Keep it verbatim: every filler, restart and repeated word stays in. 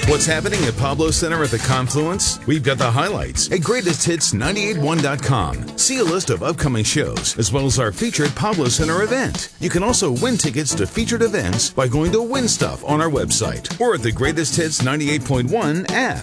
What's happening at Pablo Center at the Confluence? We've got the highlights at greatest hits nine eight one dot com. See a list of upcoming shows, as well as our featured Pablo Center event. You can also win tickets to featured events by going to Win Stuff on our website or at the Greatest Hits ninety-eight point one app.